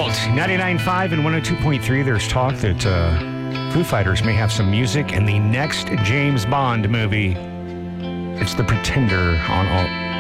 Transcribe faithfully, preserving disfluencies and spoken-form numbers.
Vault, ninety-nine point five and one oh two point three. There's talk that uh, Foo Fighters may have some music in the next James Bond movie. It's The Pretender on all.